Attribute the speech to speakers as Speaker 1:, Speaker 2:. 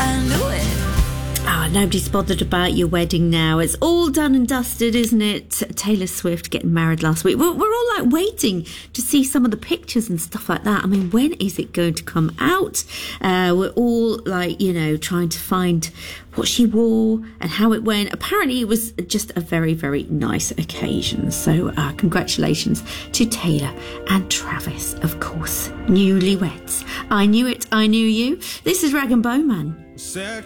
Speaker 1: I knew it.
Speaker 2: Nobody's bothered about your wedding now. It's all done and dusted, isn't it? Taylor Swift getting married last week. We're all like waiting to see some of the pictures and stuff like that. I mean, when is it going to come out? We're all like, trying to find what she wore and how it went. Apparently it was just a very, very nice occasion. So congratulations to Taylor and Travis, of course. Newlyweds. I knew it, I knew you. This is Rag and Bowman.